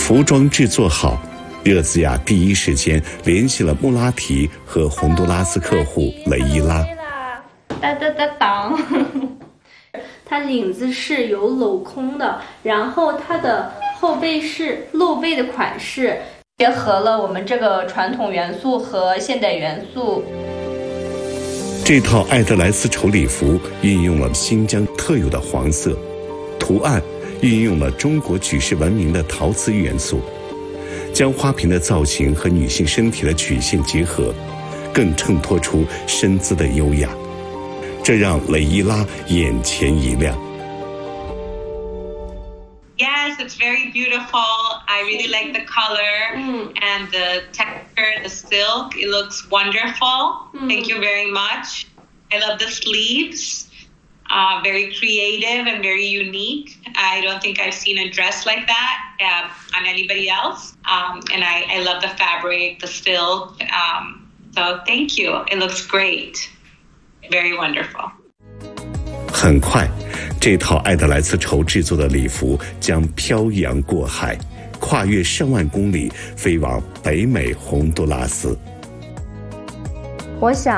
服装制作好，热兹亚第一时间联系了穆拉提和洪都拉斯客户雷伊拉。 当，它领子是有镂空的，然后它的后背是露背的款式，结合了我们这个传统元素和现代元素。 这套艾德莱丝绸礼服运用了新疆特有的黄色，图案运用了中国举世闻名的陶瓷元素，将花瓶的造型和女性身体的曲线结合，更衬托出身姿的优雅，这让雷伊拉眼前一亮。 Yes, it's very beautiful. I really like the color and the texture, the silk. It looks wonderful. Thank you very much. I love the sleeves. Very creative and very unique. I don't think I've seen a dress like that on anybody else. And I love the fabric, the silk. So thank you. It looks great. Very wonderful. 很快，这套艾德莱丝绸制作的礼服将漂洋过海，跨越上万公里，飞往北美洪都拉斯。 我想